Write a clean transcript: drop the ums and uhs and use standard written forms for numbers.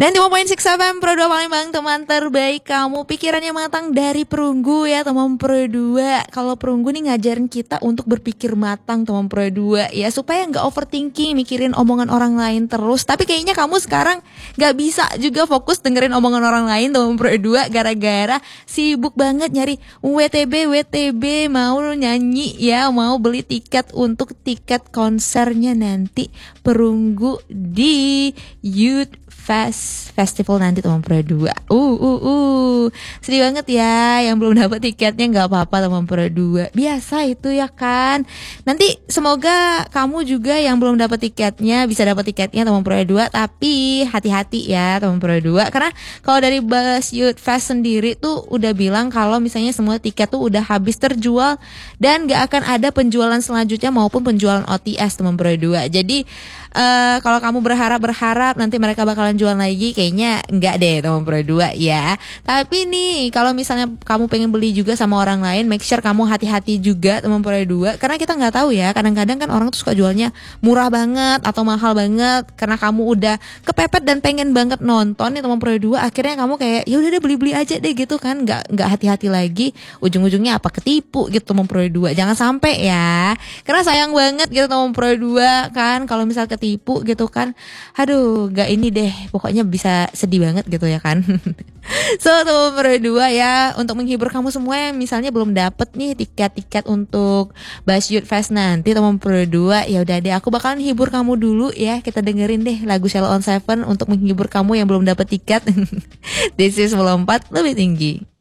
95.6 FM Pro 2 Palembang, teman terbaik kamu. Pikirannya matang dari Perunggu ya teman Pro 2. Kalau Perunggu nih ngajarin kita untuk berpikir matang teman Pro 2 ya, supaya gak overthinking mikirin omongan orang lain terus. Tapi kayaknya kamu sekarang gak bisa juga fokus dengerin omongan orang lain teman Pro 2, gara-gara sibuk banget nyari WTB mau nyanyi ya, mau beli tiket untuk tiket konsernya nanti Perunggu di Youth Festival nanti teman Pro 2. Sedih banget ya yang belum dapat tiketnya. Nggak apa-apa teman Pro 2, biasa itu ya kan. Nanti semoga kamu juga yang belum dapat tiketnya bisa dapat tiketnya teman Pro 2. Tapi hati-hati ya teman Pro 2, karena kalau dari Bus Youth Fest sendiri tuh udah bilang kalau misalnya semua tiket tuh udah habis terjual dan nggak akan ada penjualan selanjutnya maupun penjualan OTS teman Pro 2. Jadi kalau kamu berharap nanti mereka bakalan jual lagi, kayaknya enggak deh teman Pro 2 ya. Tapi nih kalau misalnya kamu pengen beli juga sama orang lain, make sure kamu hati-hati juga teman Pro 2, karena kita nggak tahu ya, kadang-kadang kan orang tuh suka jualnya murah banget atau mahal banget karena kamu udah kepepet dan pengen banget nonton nih teman Pro 2. Akhirnya kamu kayak ya udah deh beli-beli aja deh gitu kan, nggak hati-hati lagi, ujung-ujungnya apa ketipu gitu teman Pro 2. Jangan sampai ya, karena sayang banget gitu teman Pro 2 kan kalau misal ketipu gitu kan. Aduh, gak ini deh, pokoknya bisa sedih banget gitu ya kan. So teman Pro 2 ya, untuk menghibur kamu semua yang misalnya belum dapet nih tiket-tiket untuk Bus Youth Fest nanti teman Pro 2, ya udah deh aku bakalan hibur kamu dulu ya. Kita dengerin deh lagu Sheila on 7 untuk menghibur kamu yang belum dapet tiket. This is Melompat Lebih Tinggi.